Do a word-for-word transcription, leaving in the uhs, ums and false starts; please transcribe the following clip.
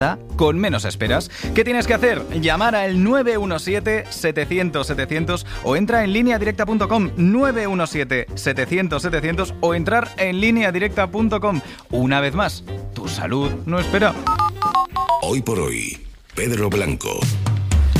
con menos esperas. ¿Qué tienes que hacer? Llamar al nueve uno siete, setecientos, setecientos o entra en línea directa punto com, nueve uno siete, setecientos, setecientos o entrar en línea directa punto com. Una vez más, tu salud no espera. Hoy por hoy, Pedro Blanco.